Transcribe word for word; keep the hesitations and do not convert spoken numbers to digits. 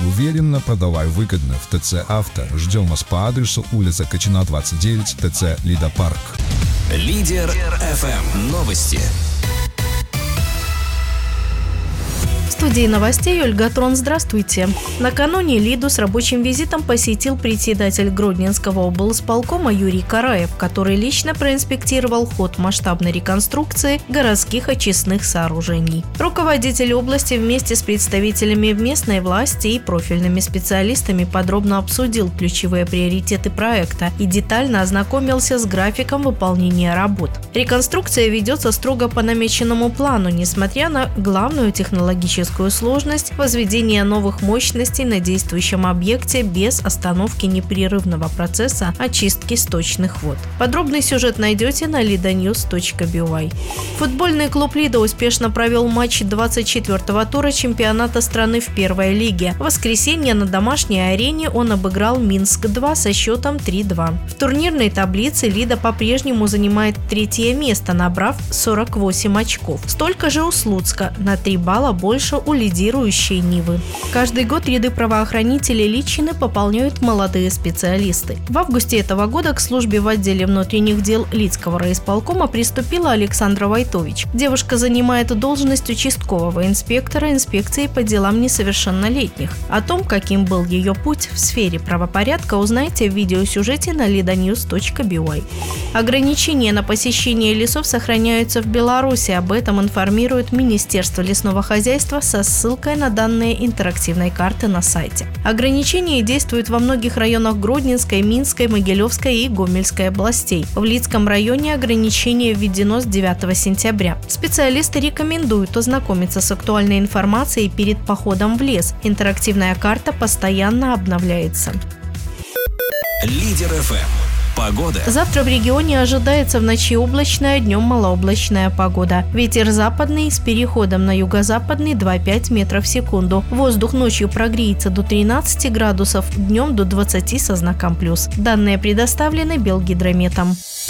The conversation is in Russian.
уверенно, продавай выгодно в ТЦ «Авто». Ждем вас по адресу улица Качина, двадцать девять, ТЦ «Лидопарк». Лидер эф эм. Новости. В студии новостей Ольга Трон. Здравствуйте. Накануне Лиду с рабочим визитом посетил председатель Гродненского облсполкома Юрий Караев, который лично проинспектировал ход масштабной реконструкции городских очистных сооружений. Руководитель области вместе с представителями местной власти и профильными специалистами подробно обсудил ключевые приоритеты проекта и детально ознакомился с графиком выполнения работ. Реконструкция ведется строго по намеченному плану, несмотря на главную технологическую сложность возведения новых мощностей на действующем объекте без остановки непрерывного процесса очистки сточных вод. Подробный сюжет найдете на лиданьюз точка би уай. Футбольный клуб «Лида» успешно провел матч двадцать четвёртого тура чемпионата страны в первой лиге. В воскресенье на домашней арене он обыграл Минск-два со счетом три-два. В турнирной таблице «Лида» по-прежнему занимает третье место, набрав сорок восемь очков. Столько же у Слуцка, на три балла больше у лидирующей Нивы. Каждый год ряды правоохранителей Личины пополняют молодые специалисты. В августе этого года к службе в отделе внутренних дел Лидского райисполкома приступила Александра Войтович. Девушка занимает должность участкового инспектора инспекции по делам несовершеннолетних. О том, каким был ее путь в сфере правопорядка, узнаете в видеосюжете на лиданьюз точка би уай. Ограничения на посещение лесов сохраняются в Беларуси. Об этом информирует Министерство лесного хозяйства со ссылкой на данные интерактивной карты на сайте. Ограничения действуют во многих районах Гродненской, Минской, Могилевской и Гомельской областей. В Лидском районе ограничение введено с девятого сентября. Специалисты рекомендуют ознакомиться с актуальной информацией перед походом в лес. Интерактивная карта постоянно обновляется. Лидер эф эм. Погода. Завтра в регионе ожидается в ночи облачная, днем малооблачная погода. Ветер западный с переходом на юго-западный два-пять метров в секунду. Воздух ночью прогреется до тринадцати градусов, днем до двадцати со знаком плюс. Данные предоставлены Белгидрометом.